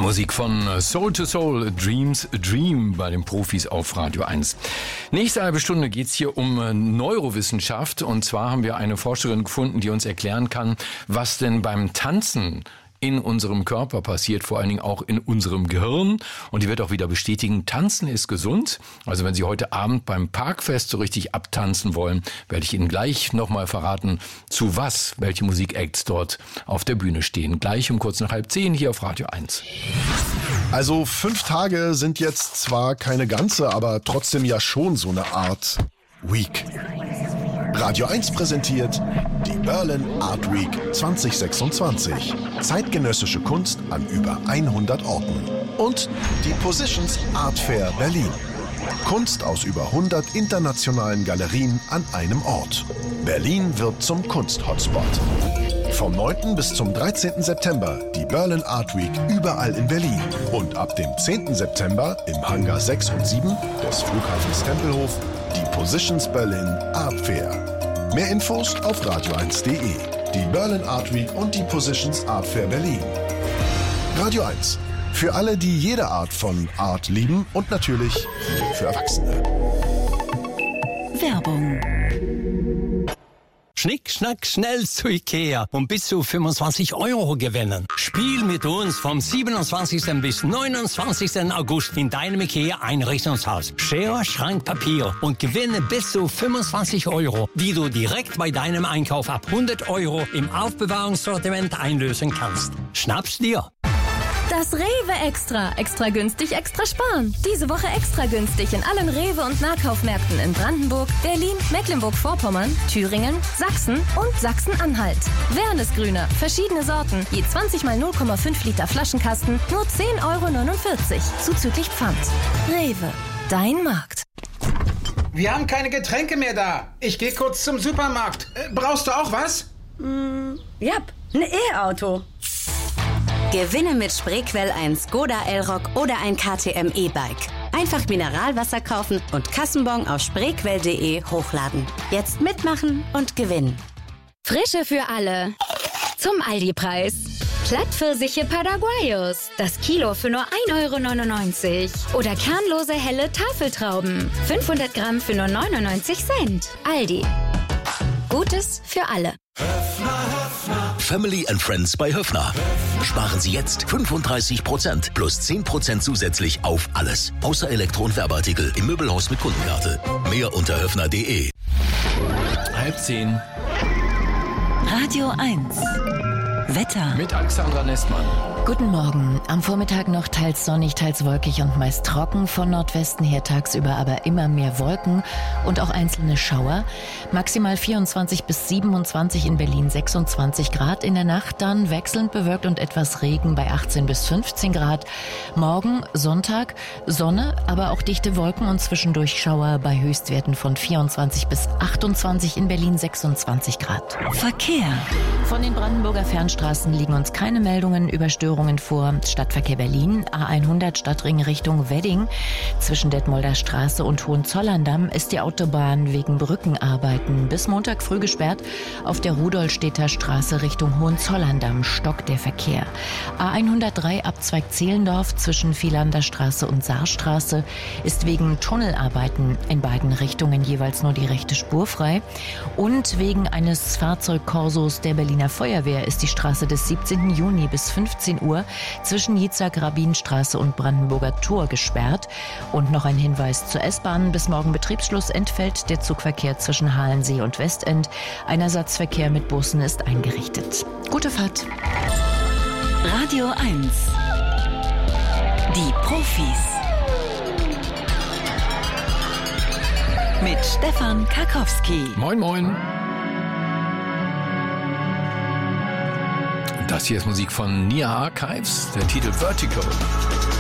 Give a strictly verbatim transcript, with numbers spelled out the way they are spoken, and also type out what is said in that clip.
Musik von Soul to Soul, Dreams a Dream bei den Profis auf Radio eins. Nächste halbe Stunde geht's hier um Neurowissenschaft. Und zwar haben wir eine Forscherin gefunden, die uns erklären kann, was denn beim Tanzen in unserem Körper passiert, vor allen Dingen auch in unserem Gehirn. Und die wird auch wieder bestätigen, Tanzen ist gesund. Also wenn Sie heute Abend beim Parkfest so richtig abtanzen wollen, werde ich Ihnen gleich nochmal verraten, zu was, welche Musikacts dort auf der Bühne stehen. Gleich um kurz nach halb zehn hier auf Radio eins. Also fünf Tage sind jetzt zwar keine ganze, aber trotzdem ja schon so eine Art Week. Radio eins präsentiert die Berlin Art Week zwanzig sechsundzwanzig. Zeitgenössische Kunst an über hundert Orten. Und die Positions Art Fair Berlin. Kunst aus über hundert internationalen Galerien an einem Ort. Berlin wird zum Kunst-Hotspot. Vom neunten bis zum dreizehnten September die Berlin Art Week überall in Berlin. Und ab dem zehnten September im Hangar sechs und sieben des Flughafens Tempelhof die Positions Berlin Art Fair. Mehr Infos auf radio eins punkt de. Die Berlin Art Week und die Positions Art Fair Berlin. Radio eins. Für alle, die jede Art von Art lieben und natürlich für Erwachsene. Werbung. Schnick, schnack, schnell zu Ikea und bis zu fünfundzwanzig Euro gewinnen. Spiel mit uns vom siebenundzwanzigsten bis neunundzwanzigsten August in deinem Ikea-Einrichtungshaus. Schere, Schrank, Papier und gewinne bis zu fünfundzwanzig Euro, die du direkt bei deinem Einkauf ab hundert Euro im Aufbewahrungssortiment einlösen kannst. Schnapp's dir! Das Rewe Extra. Extra günstig, extra sparen. Diese Woche extra günstig in allen Rewe- und Nahkaufmärkten in Brandenburg, Berlin, Mecklenburg-Vorpommern, Thüringen, Sachsen und Sachsen-Anhalt. Wernesgrüner, verschiedene Sorten, je zwanzig mal null Komma fünf Liter Flaschenkasten, nur zehn Euro neunundvierzig, zuzüglich Pfand. Rewe, dein Markt. Wir haben keine Getränke mehr da. Ich gehe kurz zum Supermarkt. Äh, brauchst du auch was? Mm, ja, ein E-Auto. Gewinne mit Spreequell ein Skoda Elrock oder ein K T M E-Bike. Einfach Mineralwasser kaufen und Kassenbon auf spreequell punkt de hochladen. Jetzt mitmachen und gewinnen. Frische für alle. Zum Aldi-Preis. Plattpfirsiche Paraguayos. Das Kilo für nur ein Euro neunundneunzig. Oder kernlose helle Tafeltrauben. fünfhundert Gramm für nur neunundneunzig Cent. Aldi. Gutes für alle. Family and Friends bei Höffner. Sparen Sie jetzt fünfunddreißig Prozent plus zehn Prozent zusätzlich auf alles. Außer Elektro- und Werbeartikel im Möbelhaus mit Kundenkarte. Mehr unter höffner punkt de. Halb zehn. Radio eins. Wetter. Mit Alexandra Nestmann. Guten Morgen. Am Vormittag noch teils sonnig, teils wolkig und meist trocken. Von Nordwesten her tagsüber aber immer mehr Wolken und auch einzelne Schauer. Maximal vierundzwanzig bis siebenundzwanzig, in Berlin sechsundzwanzig Grad. In der Nacht dann wechselnd bewölkt und etwas Regen bei achtzehn bis fünfzehn Grad. Morgen Sonntag Sonne, aber auch dichte Wolken und zwischendurch Schauer bei Höchstwerten von vierundzwanzig bis achtundzwanzig, in Berlin sechsundzwanzig Grad. Verkehr. Von den Brandenburger Fernstraßen liegen uns keine Meldungen über Störungen vor. Stadtverkehr Berlin, A hundert Stadtring Richtung Wedding. Zwischen Detmolder Straße und Hohenzollern-Damm ist die Autobahn wegen Brückenarbeiten bis Montag früh gesperrt. Auf der Rudolstädter Straße Richtung Hohenzollern-Damm stockt der Verkehr. A hundertdrei Abzweig Zehlendorf zwischen Vielander Straße und Saarstraße ist wegen Tunnelarbeiten in beiden Richtungen jeweils nur die rechte Spur frei. Und wegen eines Fahrzeugkorsos der Berliner Feuerwehr ist die Straße des siebzehnten Juni bis fünfzehn Uhr zwischen Jitzak-Rabin-Straße und Brandenburger Tor gesperrt. Und noch ein Hinweis zur S-Bahn. Bis morgen Betriebsschluss entfällt der Zugverkehr zwischen Halensee und Westend. Ein Ersatzverkehr mit Bussen ist eingerichtet. Gute Fahrt. Radio eins. Die Profis. Mit Stefan Karkowski. Moin, moin. Das hier ist Musik von Nia Archives, der Titel Vertical.